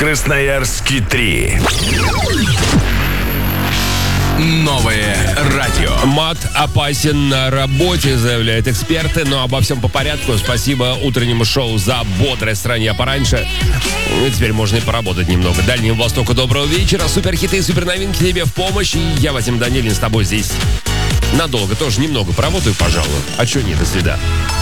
Красноярске 3. Новое радио. Мат опасен на работе, заявляют эксперты. Но обо всем по порядку. Спасибо утреннему шоу за бодрость ранее пораньше. Ну, теперь можно и поработать немного. Дальнему Востоку доброго вечера. Суперхиты и суперновинки тебе в помощь. И я, Вадим Данилин, с тобой здесь надолго. Тоже немного поработаю, пожалуй. А чё нет, до свидания.